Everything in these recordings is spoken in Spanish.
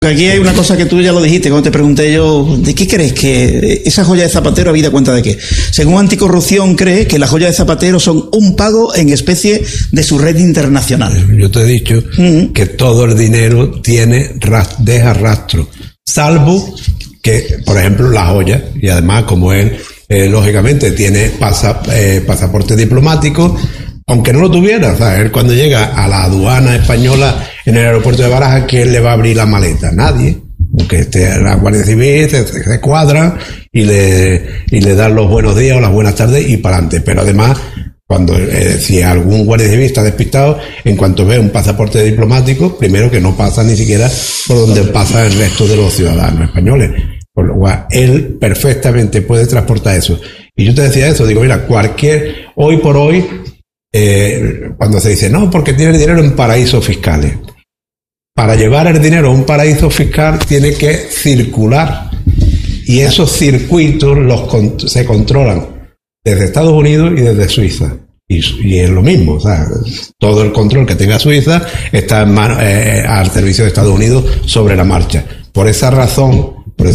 Aquí hay una cosa que tú ya lo dijiste cuando te pregunté yo, ¿de qué crees que esa joya de Zapatero habida cuenta de qué? Según Anticorrupción cree que las joyas de Zapatero son un pago en especie de su red internacional. Yo te he dicho que todo el dinero deja rastro, salvo que, por ejemplo, la joya, y además como él, lógicamente, tiene pasaporte diplomático, aunque no lo tuviera, o sea, él cuando llega a la aduana española en el aeropuerto de Barajas, ¿quién le va a abrir la maleta? Nadie. Aunque esté la Guardia Civil, se cuadra y le dan los buenos días o las buenas tardes y para adelante. Pero además, si algún Guardia Civil está despistado, en cuanto ve un pasaporte diplomático, primero que no pasa ni siquiera por donde pasa el resto de los ciudadanos españoles. Por lo cual, él perfectamente puede transportar eso. Y yo te decía eso, digo, mira, hoy por hoy, cuando se dice, no, porque tiene el dinero en paraísos fiscales. Para llevar el dinero a un paraíso fiscal tiene que circular. Y esos circuitos se controlan desde Estados Unidos y desde Suiza. Y es lo mismo, o sea, todo el control que tenga Suiza está al servicio de Estados Unidos sobre la marcha. Por esa razón,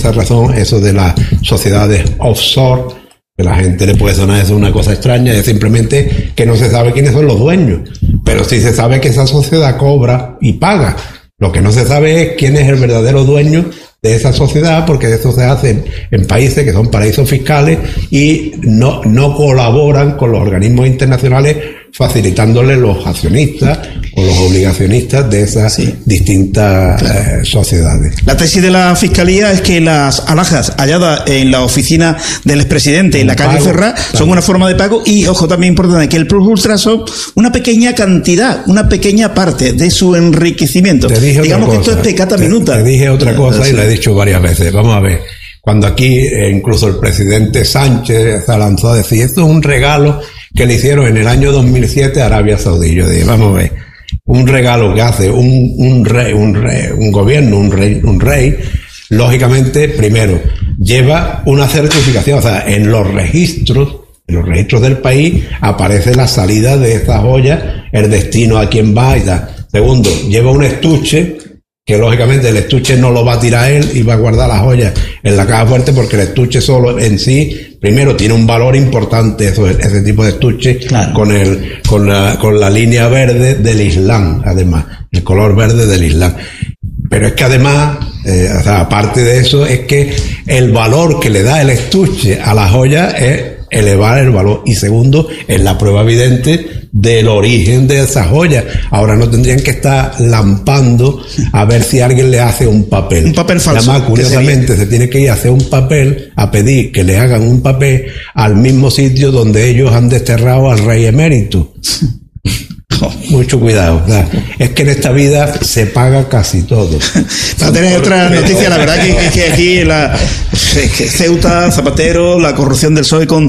eso de las sociedades offshore, que la gente le puede sonar eso una cosa extraña, es simplemente que no se sabe quiénes son los dueños, pero sí se sabe que esa sociedad cobra y paga. Lo que no se sabe es quién es el verdadero dueño de esa sociedad, porque eso se hace en países que son paraísos fiscales y no colaboran con los organismos internacionales, facilitándole los accionistas o los obligacionistas de esas distintas sociedades. La tesis de la Fiscalía es que las alhajas halladas en la oficina del expresidente en la calle Ferrá son una forma de pago y, ojo, también importante, que el plus ultra son una pequeña cantidad, una pequeña parte de su enriquecimiento. Digamos que esto es pecata minuta. Te dije otra cosa y la he dicho varias veces. Vamos a ver. Cuando aquí incluso el presidente Sánchez se lanzó a decir, esto es un regalo que le hicieron en el año 2007 a Arabia Saudí. Yo dije, vamos a ver, un regalo que hace un gobierno, un rey, lógicamente, primero, lleva una certificación, o sea, en los registros del país aparece la salida de esta joya, el destino a quién va y tal. Segundo, lleva un estuche, que lógicamente el estuche no lo va a tirar él y va a guardar la joya en la caja fuerte, porque el estuche solo en sí, primero, tiene un valor importante, ese tipo de estuche, claro, con la línea verde del Islam, además, el color verde del Islam. Pero es que además, o sea, aparte de eso, es que el valor que le da el estuche a la joya es elevar el valor. Y segundo, es la prueba evidente del origen de esa joya. Ahora no tendrían que estar lampando a ver si alguien le hace un papel. Un papel falso. Además, curiosamente, se tiene que ir a hacer un papel, a pedir que le hagan un papel al mismo sitio donde ellos han desterrado al rey emérito. Mucho cuidado, ¿verdad? Es que en esta vida se paga casi todo. Para tener otra noticia, la verdad que aquí Ceuta, Zapatero, la corrupción del PSOE con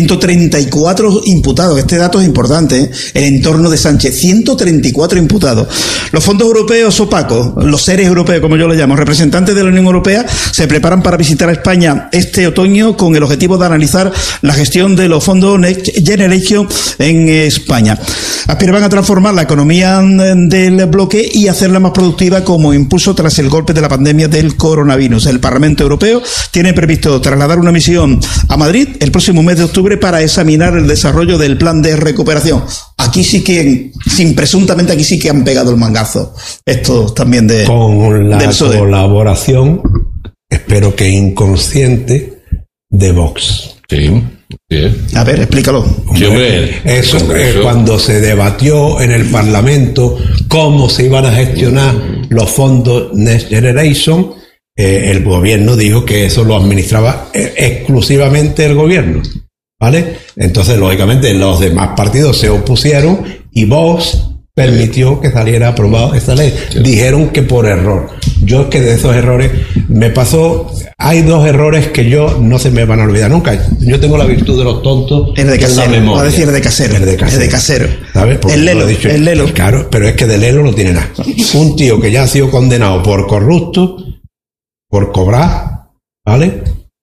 134 imputados. Este dato es importante, ¿eh? El entorno de Sánchez, 134 imputados. Los fondos europeos opacos, los seres europeos, como yo lo llamo, representantes de la Unión Europea, se preparan para visitar a España este otoño con el objetivo de analizar la gestión de los fondos Next Generation en España. Aspiraban a transformar la economía del bloque y hacerla más productiva como impulso tras el golpe de la pandemia del coronavirus. El Parlamento Europeo tiene previsto trasladar una misión a Madrid el próximo mes de octubre para examinar el desarrollo del plan de recuperación. Aquí sí que, presuntamente aquí sí que han pegado el mangazo. Esto también con la colaboración, espero que inconsciente, de Vox. Sí. A ver, explícalo. Eso es cuando se debatió en el Parlamento cómo se iban a gestionar los fondos Next Generation, el gobierno dijo que eso lo administraba exclusivamente el gobierno, ¿vale? Entonces, lógicamente, los demás partidos se opusieron y Vox permitió que saliera aprobado esta ley. Sí. Dijeron que por error. Yo es que de esos errores me pasó. Hay dos errores que yo no se me van a olvidar nunca. Yo tengo la virtud de los tontos. El de casero. Va a decir el de casero. El de casero. ¿Sabes? El Lelo. Claro, pero es que de Lelo no tiene nada. Un tío que ya ha sido condenado por corrupto, por cobrar, ¿vale?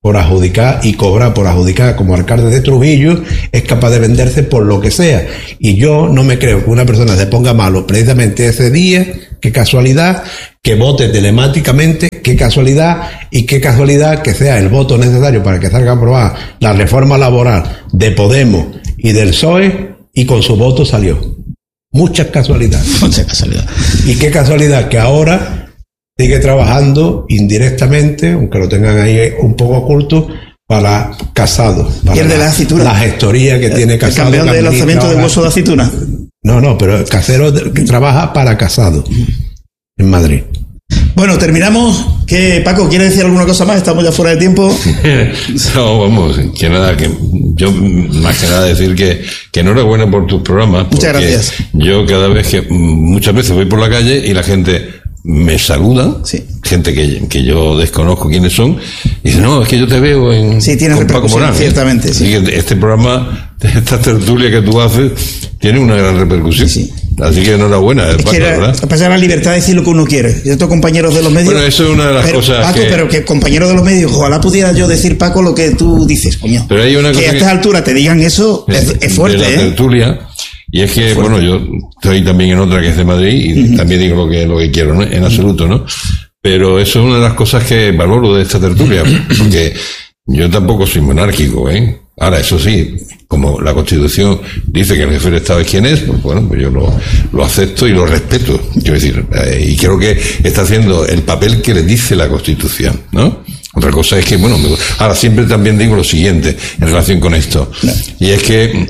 por adjudicar y cobrar por adjudicar como alcalde de Trujillo, es capaz de venderse por lo que sea. Y yo no me creo que una persona se ponga malo precisamente ese día, qué casualidad, que vote telemáticamente, qué casualidad, y qué casualidad que sea el voto necesario para que salga aprobada la reforma laboral de Podemos y del PSOE, y con su voto salió. Muchas casualidades. Muchas casualidades. Y qué casualidad que ahora sigue trabajando indirectamente, aunque lo tengan ahí un poco oculto, para Casado. Para ¿Y el de la aceituna? La gestoría que tiene Casado. ¿El campeón de lanzamiento del hueso de aceituna? No, pero Casero que trabaja para Casado en Madrid. Bueno, terminamos. ¿Qué, Paco, quiere decir alguna cosa más? Estamos ya fuera de tiempo. No, vamos, que nada, que yo más que nada decir que enhorabuena por tus programas. Muchas gracias. Yo cada vez muchas veces voy por la calle y la gente me saluda, sí, gente que yo desconozco quiénes son, y dice, no, es que yo te veo en sí, tiene con Paco Morán, ciertamente, ¿eh? sí. Así que este programa, esta tertulia que tú haces, tiene una gran repercusión. Sí. Así que enhorabuena, es Paco, que ¿verdad? Pasa la libertad de decir lo que uno quiere. Yo tengo compañeros de los medios. Bueno, eso es una de las cosas Paco, que... pero que compañeros de los medios, ojalá pudiera yo decir, Paco, lo que tú dices, coño. Pero hay una cosa que a estas alturas te digan eso es fuerte, de la tertulia. Y es que, bueno, yo estoy también en otra que es de Madrid y también digo lo que quiero, ¿no? En absoluto, ¿no? Pero eso es una de las cosas que valoro de esta tertulia, porque yo tampoco soy monárquico, ¿eh? Ahora, eso sí, como la Constitución dice que el jefe del Estado es quien es, pues bueno, pues yo lo acepto y lo respeto. Quiero decir, y creo que está haciendo el papel que le dice la Constitución, ¿no? Otra cosa es que, bueno, ahora siempre también digo lo siguiente en relación con esto, y es que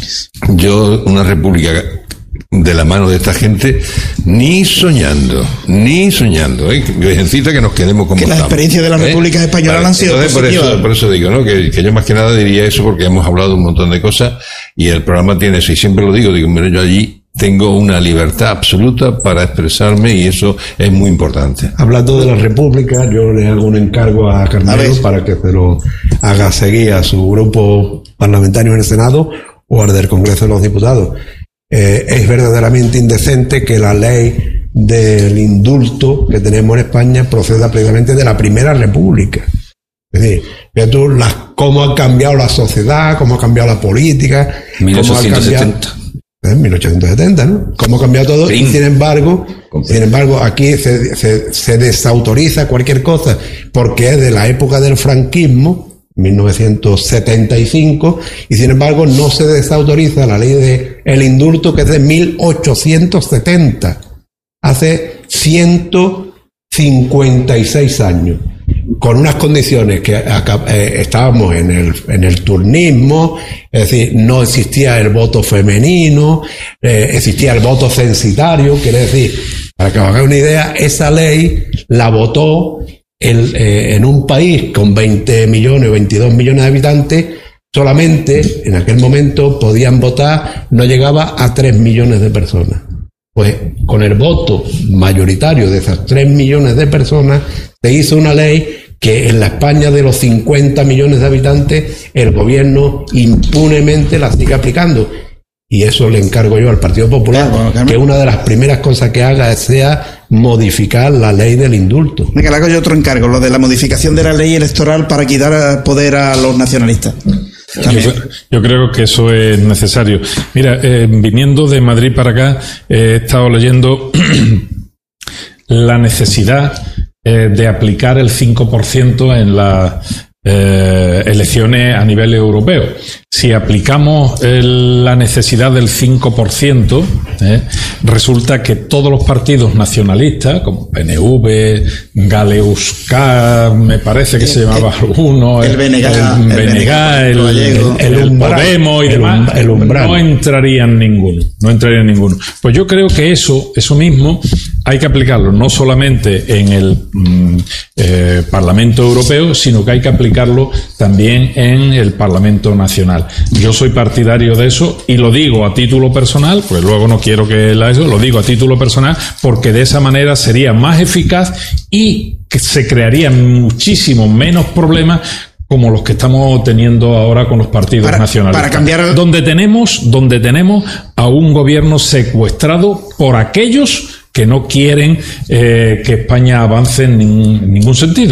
yo, una república de la mano de esta gente, ni soñando, Virgencita, que nos quedemos como que las experiencias de las repúblicas españolas han sido positivas. Por eso digo, ¿no? Que yo más que nada diría eso, porque hemos hablado un montón de cosas y el programa tiene eso, y siempre lo digo, mira, yo allí tengo una libertad absoluta para expresarme y eso es muy importante. Hablando de la República, yo le hago un encargo a Carmelo para que se lo haga seguir a su grupo parlamentario en el Senado o al del Congreso de los Diputados. Es verdaderamente indecente que la ley del indulto que tenemos en España proceda precisamente de la Primera República. Es decir, ve tú cómo ha cambiado la sociedad, cómo ha cambiado la política, 1870. 1870, ¿no? Cómo ha cambiado todo. Y sin embargo, aquí se desautoriza cualquier cosa porque es de la época del franquismo, 1975, y sin embargo no se desautoriza la ley de el indulto, que es de 1870, hace 156 años, con unas condiciones que estábamos en el turnismo, es decir, no existía el voto femenino, existía el voto censitario, quiere decir, para que os hagáis una idea, esa ley la votó en un país con 20 millones o 22 millones de habitantes. Solamente en aquel momento podían votar, no llegaba a 3 millones de personas. Pues con el voto mayoritario de esas 3 millones de personas se hizo una ley que en la España de los 50 millones de habitantes el gobierno impunemente la sigue aplicando. Y eso le encargo yo al Partido Popular, que una de las primeras cosas que haga sea modificar la ley del indulto. Venga, le hago yo otro encargo, lo de la modificación de la ley electoral para quitar poder a los nacionalistas. Yo creo que eso es necesario. Mira, viniendo de Madrid para acá, he estado leyendo la necesidad de aplicar el 5% en las elecciones a nivel europeo. Si aplicamos la necesidad del 5%, resulta que todos los partidos nacionalistas, como PNV, Galeusca, me parece que se llamaba uno, el BNG, el Podemos y demás, no entrarían ninguno. Pues yo creo que eso mismo hay que aplicarlo no solamente en el Parlamento Europeo, sino que hay que aplicarlo también en el Parlamento Nacional. Yo soy partidario de eso y lo digo a título personal, pues luego no quiero que lo digo a título personal, porque de esa manera sería más eficaz y que se crearían muchísimos menos problemas como los que estamos teniendo ahora con los partidos nacionalistas. Para cambiar... Donde tenemos a un gobierno secuestrado por aquellos que no quieren que España avance en ningún sentido.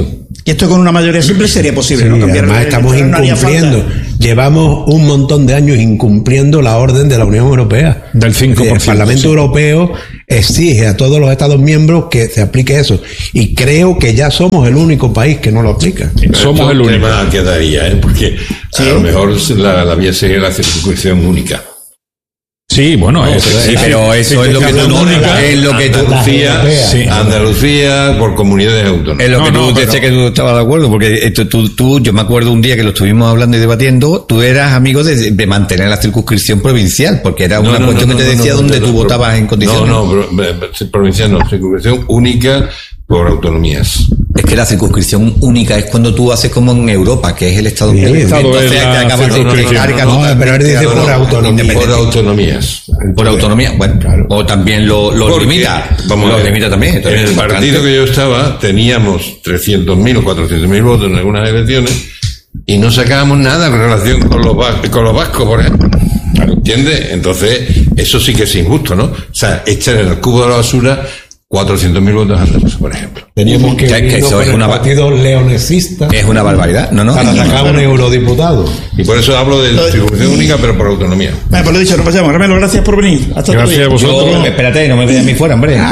Y esto con una mayoría simple sería posible, sí, ¿no? Cambiar además estamos incumpliendo. Llevamos un montón de años incumpliendo la orden de la Unión Europea. Del 5%. El Parlamento Europeo exige a todos los Estados miembros que se aplique eso. Y creo que ya somos el único país que no lo aplica. Somos el único. Tema quedaría, porque a lo mejor la vía sería la circunscripción única. Sí, bueno, pero eso es lo que tú Andalucía por comunidades autónomas. Es lo que tú sé que tú estabas de acuerdo, porque tú, yo me acuerdo un día que lo estuvimos hablando y debatiendo, tú eras amigo de mantener la circunscripción provincial, porque era una cuestión que te decía donde tú votabas en condiciones. Provincial no, circunscripción única por autonomías. Es que la circunscripción única es cuando tú haces como en Europa, que es el Estado. Sí, entonces te acabas de pero él dice por autonomía. Por autonomías. Por autonomía, bueno, claro. O también lo limita. Lo limita también. En el partido que yo estaba teníamos 300.000 o 400.000 votos en algunas elecciones y no sacábamos nada en relación con los vascos, por ejemplo. ¿Entiendes? Entonces, eso sí que es injusto, ¿no? O sea, echar en el cubo de la basura 400.000 votos andaluces, por ejemplo. Teníamos que eso es un partido leonesista. Es una barbaridad. Para sacar un eurodiputado. Y por eso hablo de circunscripción única, pero por autonomía. Pues lo dicho, nos pasamos. Ramelo, gracias por venir. Hasta gracias a vosotros. Espérate, no me veas a mí fuera, hombre.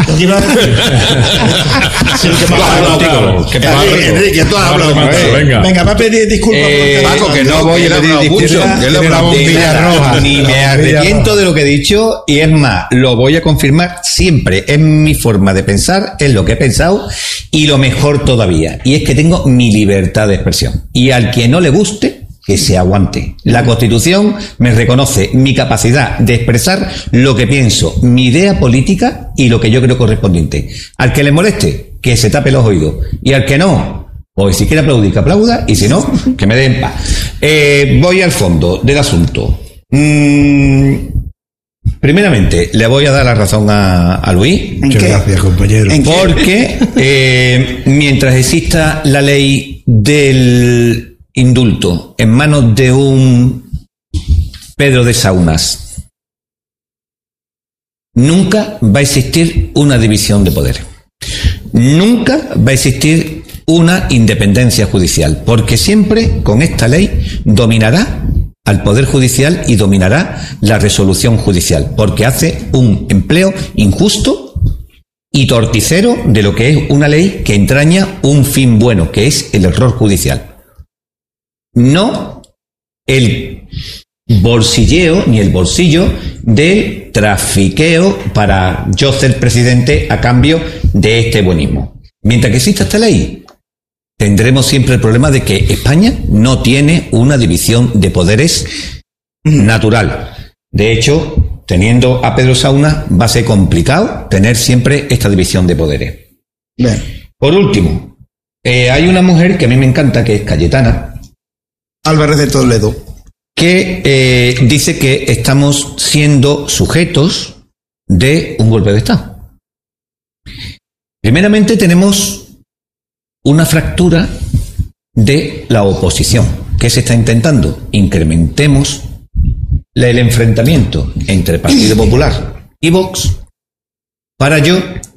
Enrique, tú has hablado. Venga, va a pedir disculpas. Paco, que no voy a pedir disculpas. Ni me arrepiento de lo que he dicho, y es más, lo voy a confirmar siempre. Es mi forma de pensar, es lo que he pensado, y lo mejor todavía, y es que tengo mi libertad de expresión, y al que no le guste, que se aguante. La Constitución me reconoce mi capacidad de expresar lo que pienso, mi idea política y lo que yo creo correspondiente. Al que le moleste, que se tape los oídos, y al que no, pues si quiere aplaudir, que aplauda, y si no, que me dé en paz. Voy al fondo del asunto. Primeramente, le voy a dar la razón a Luis. Muchas gracias, compañero. Porque mientras exista la ley del indulto en manos de un Pedro de Saunas, nunca va a existir una división de poderes. Nunca va a existir una independencia judicial, porque siempre con esta ley dominará al Poder Judicial y dominará la resolución judicial, porque hace un empleo injusto y torticero de lo que es una ley que entraña un fin bueno, que es el error judicial. No el bolsilleo ni el bolsillo del trafiqueo para yo ser presidente a cambio de este buenismo. Mientras que exista esta ley, tendremos siempre el problema de que España no tiene una división de poderes natural. De hecho, teniendo a Pedro Saunas, va a ser complicado tener siempre esta división de poderes. Bien. Por último, hay una mujer que a mí me encanta, que es Cayetana Álvarez de Toledo, que dice que estamos siendo sujetos de un golpe de Estado. Primeramente tenemos una fractura de la oposición. ¿Qué se está intentando? Incrementemos el enfrentamiento entre el Partido Popular y Vox para yo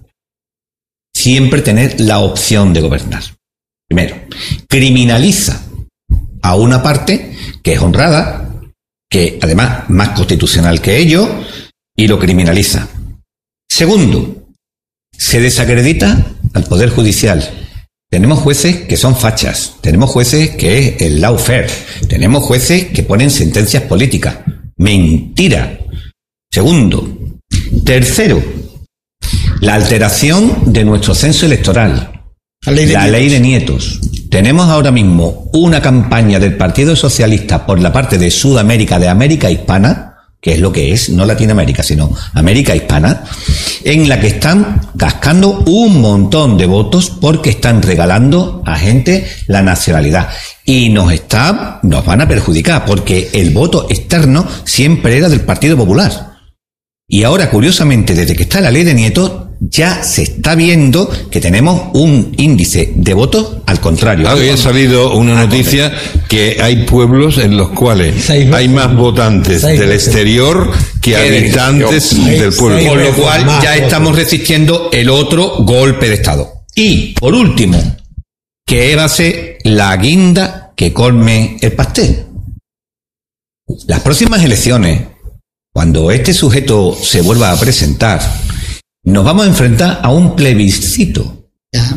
siempre tener la opción de gobernar. Primero, criminaliza a una parte que es honrada, que además más constitucional que ellos, y lo criminaliza. Segundo, se desacredita al Poder Judicial. Tenemos jueces que son fachas, tenemos jueces que es el lawfare, tenemos jueces que ponen sentencias políticas. Mentira. Segundo. Tercero, la alteración de nuestro censo electoral, la ley de nietos. Tenemos ahora mismo una campaña del Partido Socialista por la parte de Sudamérica, de América Hispana, que es lo que es, no Latinoamérica, sino América Hispana, en la que están cascando un montón de votos porque están regalando a gente la nacionalidad. Y nos van a perjudicar, porque el voto externo siempre era del Partido Popular. Y ahora, curiosamente, desde que está la ley de nietos, ya se está viendo que tenemos un índice de votos al contrario. Había salido una noticia que hay pueblos en los cuales hay más votantes del exterior que habitantes del pueblo. Con lo cual ya estamos resistiendo el otro golpe de Estado. Y, por último, que va a ser la guinda que colme el pastel. Las próximas elecciones, cuando este sujeto se vuelva a presentar, nos vamos a enfrentar a un plebiscito.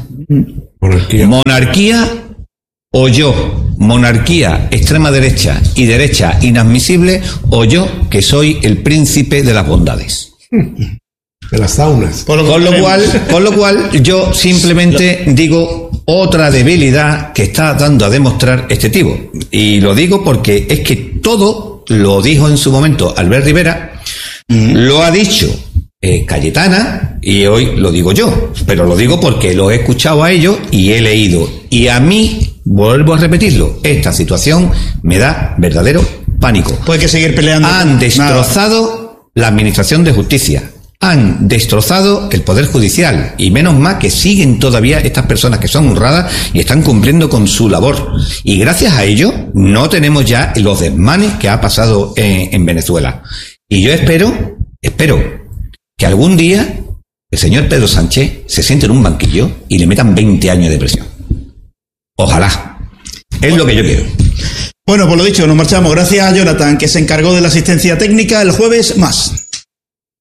Monarquía o yo. Monarquía, extrema derecha y derecha inadmisible, o yo, que soy el príncipe de las bondades. De las saunas. Con lo cual, yo simplemente digo otra debilidad que está dando a demostrar este tipo. Y lo digo porque es que todo lo dijo en su momento Albert Rivera, lo ha dicho Cayetana, y hoy lo digo yo, pero lo digo porque lo he escuchado a ellos y he leído. Y a mí, vuelvo a repetirlo, esta situación me da verdadero pánico. Pues hay que seguir peleando. Han destrozado la administración de justicia, han destrozado el Poder Judicial, y menos mal que siguen todavía estas personas que son honradas y están cumpliendo con su labor. Y gracias a ello no tenemos ya los desmanes que ha pasado en Venezuela. Y yo espero que algún día el señor Pedro Sánchez se siente en un banquillo y le metan 20 años de prisión. Ojalá. Es lo que yo quiero. Bueno, por lo dicho, nos marchamos. Gracias a Jonathan, que se encargó de la asistencia técnica. El jueves más.